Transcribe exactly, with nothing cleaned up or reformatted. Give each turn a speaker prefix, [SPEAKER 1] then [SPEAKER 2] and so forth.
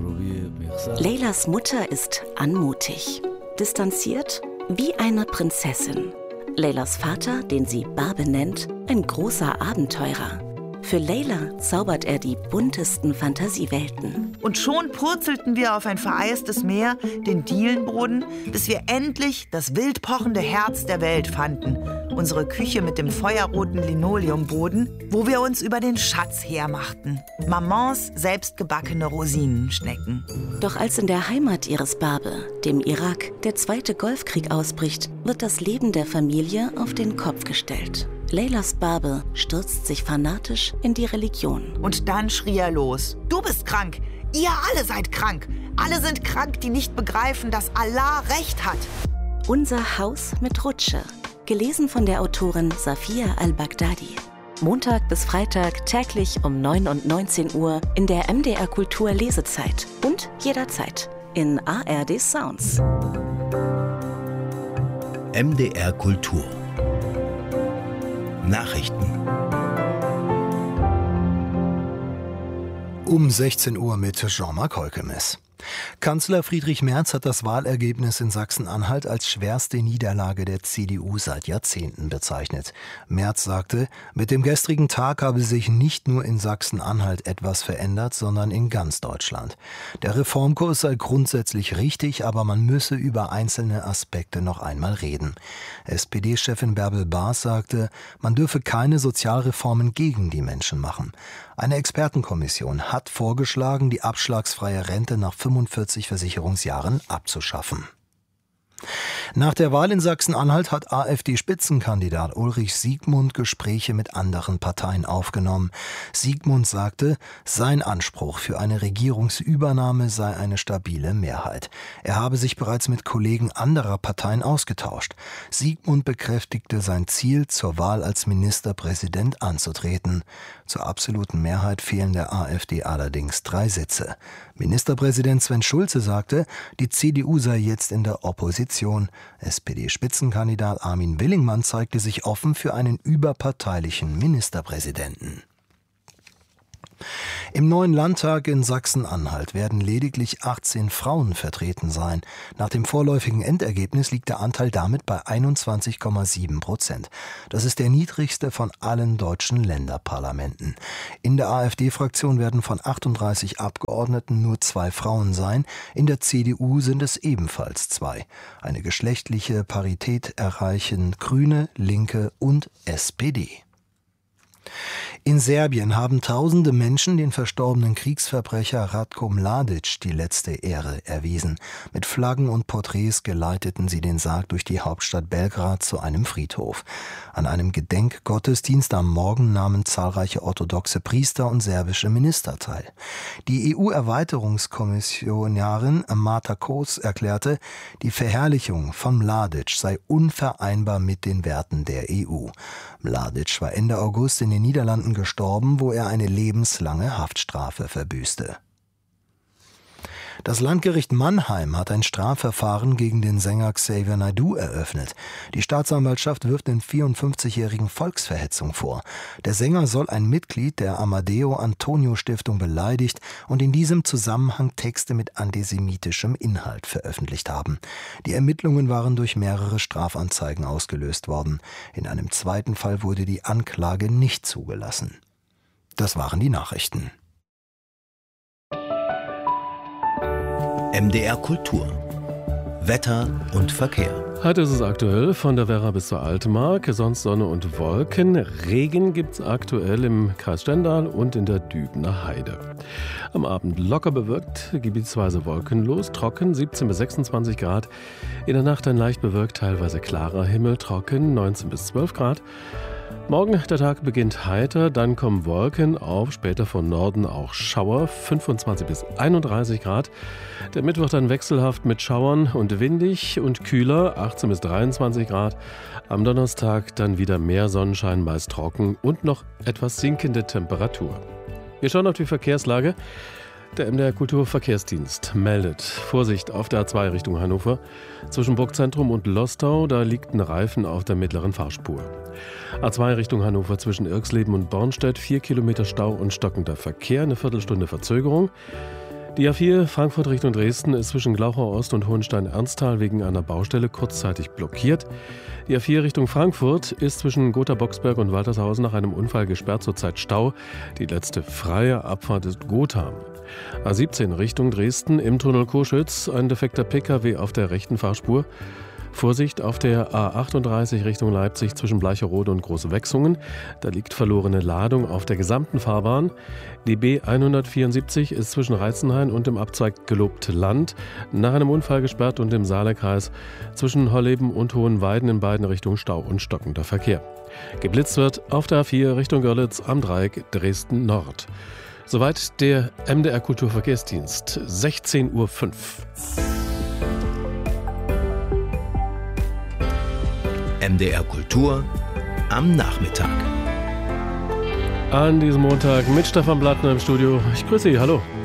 [SPEAKER 1] Leylas Mutter ist anmutig, distanziert wie eine Prinzessin. Leylas Vater, den sie Barbe nennt, ein großer Abenteurer. Für Leyla zaubert er die buntesten Fantasiewelten.
[SPEAKER 2] Und schon purzelten wir auf ein vereistes Meer, den Dielenboden, bis wir endlich das wild pochende Herz der Welt fanden. Unsere Küche mit dem feuerroten Linoleumboden, wo wir uns über den Schatz hermachten. Mamans selbstgebackene Rosinenschnecken.
[SPEAKER 1] Doch als in der Heimat ihres Barbe, dem Irak, der zweite Golfkrieg ausbricht, wird das Leben der Familie auf den Kopf gestellt. Leylas Barbe stürzt sich fanatisch in die Religion.
[SPEAKER 2] Und dann schrie er los: Du bist krank! Ihr alle seid krank! Alle sind krank, die nicht begreifen, dass Allah Recht hat!
[SPEAKER 1] Unser Haus mit Rutsche. Gelesen von der Autorin Safia al-Baghdadi. Montag bis Freitag täglich um neun und neunzehn Uhr in der M D R Kultur Lesezeit und jederzeit in A R D Sounds.
[SPEAKER 3] M D R Kultur Nachrichten.
[SPEAKER 4] Um sechzehn Uhr mit Jean-Marc Holkemes. Kanzler Friedrich Merz hat das Wahlergebnis in Sachsen-Anhalt als schwerste Niederlage der C D U seit Jahrzehnten bezeichnet. Merz sagte, mit dem gestrigen Tag habe sich nicht nur in Sachsen-Anhalt etwas verändert, sondern in ganz Deutschland. Der Reformkurs sei grundsätzlich richtig, aber man müsse über einzelne Aspekte noch einmal reden. S P D-Chefin Bärbel Baas sagte, man dürfe keine Sozialreformen gegen die Menschen machen. Eine Expertenkommission hat vorgeschlagen, die abschlagsfreie Rente nach fünfundvierzig Versicherungsjahren abzuschaffen. Nach der Wahl in Sachsen-Anhalt hat AfD-Spitzenkandidat Ulrich Siegmund Gespräche mit anderen Parteien aufgenommen. Siegmund sagte, sein Anspruch für eine Regierungsübernahme sei eine stabile Mehrheit. Er habe sich bereits mit Kollegen anderer Parteien ausgetauscht. Siegmund bekräftigte sein Ziel, zur Wahl als Ministerpräsident anzutreten. Zur absoluten Mehrheit fehlen der AfD allerdings drei Sitze. Ministerpräsident Sven Schulze sagte, die C D U sei jetzt in der Opposition. S P D-Spitzenkandidat Armin Willingmann zeigte sich offen für einen überparteilichen Ministerpräsidenten. Im neuen Landtag in Sachsen-Anhalt werden lediglich achtzehn Frauen vertreten sein. Nach dem vorläufigen Endergebnis liegt der Anteil damit bei einundzwanzig Komma sieben Prozent. Das ist der niedrigste von allen deutschen Länderparlamenten. In der AfD-Fraktion werden von achtunddreißig Abgeordneten nur zwei Frauen sein. In der C D U sind es ebenfalls zwei. Eine geschlechtliche Parität erreichen Grüne, Linke und S P D. In Serbien haben tausende Menschen den verstorbenen Kriegsverbrecher Ratko Mladic die letzte Ehre erwiesen. Mit Flaggen und Porträts geleiteten sie den Sarg durch die Hauptstadt Belgrad zu einem Friedhof. An einem Gedenkgottesdienst am Morgen nahmen zahlreiche orthodoxe Priester und serbische Minister teil. Die E U-Erweiterungskommissionarin Marta Kos erklärte, die Verherrlichung von Mladic sei unvereinbar mit den Werten der E U. Mladic war Ende August in den Niederlanden gestorben, wo er eine lebenslange Haftstrafe verbüßte. Das Landgericht Mannheim hat ein Strafverfahren gegen den Sänger Xavier Naidoo eröffnet. Die Staatsanwaltschaft wirft den vierundfünfzigjährigen Volksverhetzung vor. Der Sänger soll ein Mitglied der Amadeo Antonio Stiftung beleidigt und in diesem Zusammenhang Texte mit antisemitischem Inhalt veröffentlicht haben. Die Ermittlungen waren durch mehrere Strafanzeigen ausgelöst worden. In einem zweiten Fall wurde die Anklage nicht zugelassen. Das waren die Nachrichten.
[SPEAKER 3] M D R Kultur. Wetter und Verkehr.
[SPEAKER 5] Heute ist es aktuell von der Werra bis zur Altmark, sonst Sonne und Wolken. Regen gibt es aktuell im Kreis Stendal und in der Dübener Heide. Am Abend locker bewölkt, gebietsweise wolkenlos, trocken, siebzehn bis sechsundzwanzig Grad. In der Nacht ein leicht bewölkt, teilweise klarer Himmel, trocken, neunzehn bis zwölf Grad. Morgen, der Tag beginnt heiter, dann kommen Wolken auf, später von Norden auch Schauer, fünfundzwanzig bis einunddreißig Grad. Der Mittwoch dann wechselhaft mit Schauern und windig und kühler, achtzehn bis dreiundzwanzig Grad. Am Donnerstag dann wieder mehr Sonnenschein, meist trocken und noch etwas sinkende Temperatur. Wir schauen auf die Verkehrslage. Der M D R Kulturverkehrsdienst meldet Vorsicht auf der A zwei Richtung Hannover. Zwischen Burgzentrum und Lostau, da liegt ein Reifen auf der mittleren Fahrspur. A zwei Richtung Hannover zwischen Irxleben und Bornstedt, vier Kilometer Stau und stockender Verkehr, eine Viertelstunde Verzögerung. Die A vier Frankfurt Richtung Dresden ist zwischen Glauchau Ost und Hohenstein-Ernsthal wegen einer Baustelle kurzzeitig blockiert. Die A vier Richtung Frankfurt ist zwischen Gotha-Boxberg und Waltershausen nach einem Unfall gesperrt, zurzeit Stau. Die letzte freie Abfahrt ist Gotha. A siebzehn Richtung Dresden im Tunnel Coschütz, ein defekter Pkw auf der rechten Fahrspur. Vorsicht auf der A achtunddreißig Richtung Leipzig zwischen Bleicherode und Große Wechsungen. Da liegt verlorene Ladung auf der gesamten Fahrbahn. Die B hundertvierundsiebzig ist zwischen Reizenhain und dem Abzweig Gelobte Land nach einem Unfall gesperrt und im Saalenkreis zwischen Holleben und Hohenweiden in beiden Richtungen Stau und stockender Verkehr. Geblitzt wird auf der A vier Richtung Görlitz am Dreieck Dresden Nord. Soweit der M D R Kulturverkehrsdienst, sechzehn Uhr fünf.
[SPEAKER 3] M D R Kultur am Nachmittag.
[SPEAKER 5] An diesem Montag mit Stefan Blattner im Studio. Ich grüße Sie, hallo.